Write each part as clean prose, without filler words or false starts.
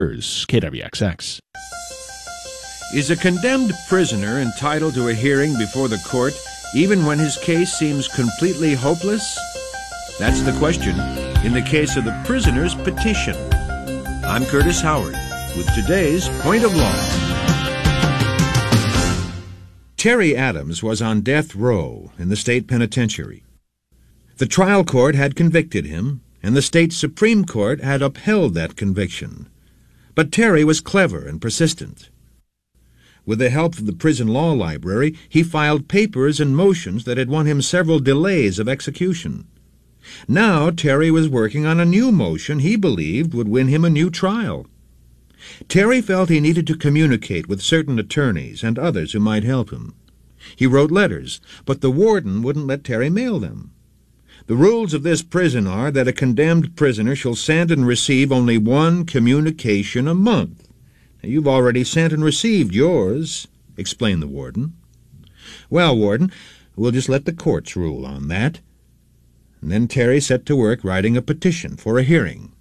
KWXX. Is a condemned prisoner entitled to a hearing before the court even when his case seems completely hopeless? That's the question in the case of the prisoner's petition. I'm Curtis Howard with today's Point of Law. Terry Adams was on death row in the state penitentiary. The trial court had convicted him, and the state Supreme Court had upheld that conviction. But Terry was clever and persistent. With the help of the prison law library, he filed papers and motions that had won him several delays of execution. Now Terry was working on a new motion he believed would win him a new trial. Terry felt he needed to communicate with certain attorneys and others who might help him. He wrote letters, but the warden wouldn't let Terry mail them. The rules of this prison are that a condemned prisoner shall send and receive only one communication a month. Now, you've already sent and received yours, explained the warden. Well, warden, we'll just let the courts rule on that. And then Terry set to work writing a petition for a hearing.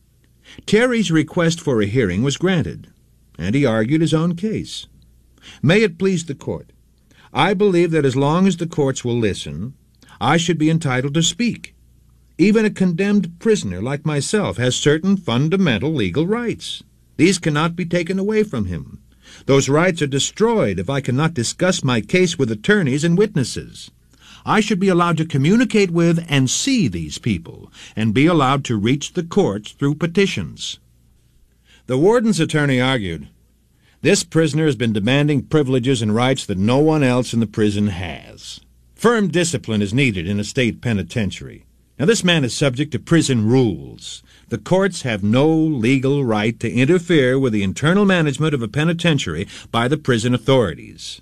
Terry's request for a hearing was granted, and he argued his own case. May it please the court, I believe that as long as the courts will listen, I should be entitled to speak. Even a condemned prisoner like myself has certain fundamental legal rights. These cannot be taken away from him. Those rights are destroyed if I cannot discuss my case with attorneys and witnesses. I should be allowed to communicate with and see these people, and be allowed to reach the courts through petitions. The warden's attorney argued, this prisoner has been demanding privileges and rights that no one else in the prison has. Firm discipline is needed in a state penitentiary. Now, this man is subject to prison rules. The courts have no legal right to interfere with the internal management of a penitentiary by the prison authorities.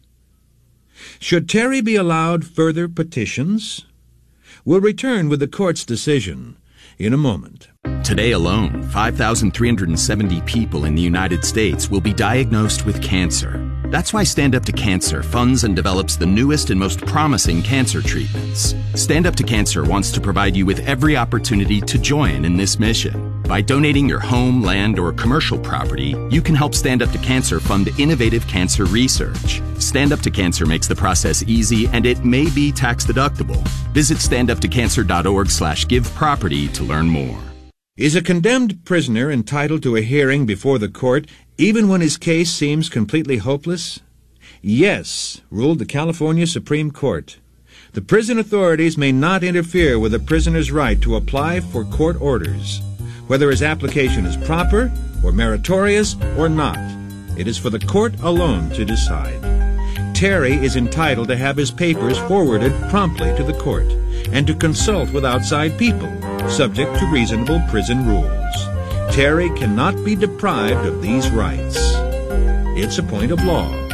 Should Terry be allowed further petitions? We'll return with the court's decision in a moment. Today alone, 5,370 people in the United States will be diagnosed with cancer. That's why Stand Up to Cancer funds and develops the newest and most promising cancer treatments. Stand Up to Cancer wants to provide you with every opportunity to join in this mission. By donating your home, land, or commercial property, you can help Stand Up to Cancer fund innovative cancer research. Stand Up to Cancer makes the process easy, and it may be tax deductible. Visit standuptocancer.org/giveproperty to learn more. Is a condemned prisoner entitled to a hearing before the court even when his case seems completely hopeless? Yes, ruled the California Supreme Court. The prison authorities may not interfere with a prisoner's right to apply for court orders, whether his application is proper or meritorious or not. It is for the court alone to decide. Terry is entitled to have his papers forwarded promptly to the court and to consult with outside people, subject to reasonable prison rules. Terry cannot be deprived of these rights. It's a point of law.